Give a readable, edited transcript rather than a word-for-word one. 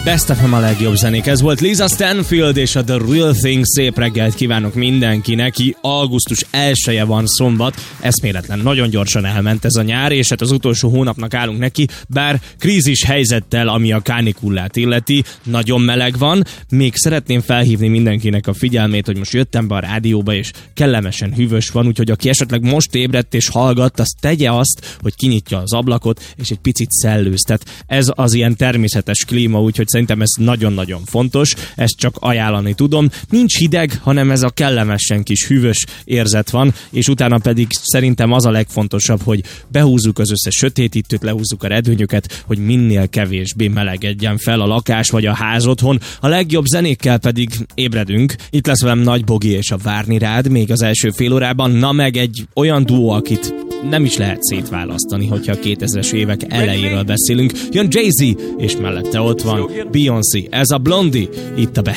Best FM a legjobb zenék. Ez volt Lisa Stanfield és a The Real Thing. Szép reggelt kívánok mindenkinek. Augusztus 1-je van, szombat. Eszméletlen, nagyon gyorsan elment ez a nyár, és hát az utolsó hónapnak állunk neki, bár krízis helyzettel, ami a kánikulát illeti, nagyon meleg van. Még szeretném felhívni mindenkinek a figyelmét, hogy most jöttem be a rádióba, és kellemesen hűvös van, úgyhogy aki esetleg most ébredt és hallgat, az tegye azt, hogy kinyitja az ablakot, és egy picit szellőztet. Ez az ilyen természetes klíma, úgyhogy szerintem ez nagyon-nagyon fontos, ezt csak ajánlani tudom. Nincs hideg, hanem ez a kellemesen kis hűvös érzet van, és utána pedig szerintem az a legfontosabb, hogy behúzzuk az összes sötétítőt, lehúzzuk a redőnyöket, hogy minél kevésbé melegedjen fel a lakás vagy a ház otthon. A legjobb zenékkel pedig ébredünk. Itt lesz velem Nagy Bogi és a Várni rád még az első fél órában, na meg egy olyan duó, akit nem is lehet szétválasztani, hogyha a 2000-es évek elejéről beszélünk. Jön Jay-Z, és mellette ott van Beyoncé. Ez a Blondie, itt a